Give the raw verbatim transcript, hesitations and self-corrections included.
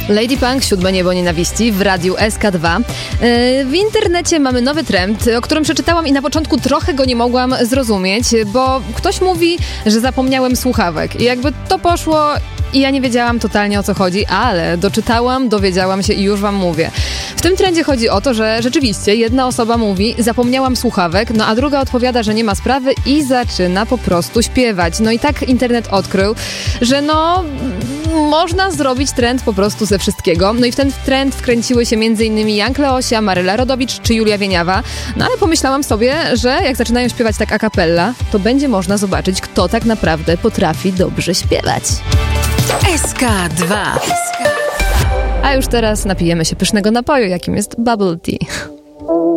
Lady Punk, Siódme Niebo Nienawiści w radiu S K dwa. W internecie mamy nowy trend, o którym przeczytałam i na początku trochę go nie mogłam zrozumieć, bo ktoś mówi, że zapomniałem słuchawek. I jakby to poszło i ja nie wiedziałam totalnie, o co chodzi, ale doczytałam, dowiedziałam się i już wam mówię. W tym trendzie chodzi o to, że rzeczywiście jedna osoba mówi, zapomniałam słuchawek, no a druga odpowiada, że nie ma sprawy i zaczyna po prostu śpiewać. No i tak internet odkrył, że no można zrobić trend po prostu ze wszystkiego. No i w ten trend wkręciły się m.in. Jan Kleosia, Maryla Rodowicz czy Julia Wieniawa. No ale pomyślałam sobie, że jak zaczynają śpiewać tak a cappella, to będzie można zobaczyć, kto tak naprawdę potrafi dobrze śpiewać. S K dwa. A już teraz napijemy się pysznego napoju, jakim jest bubble tea.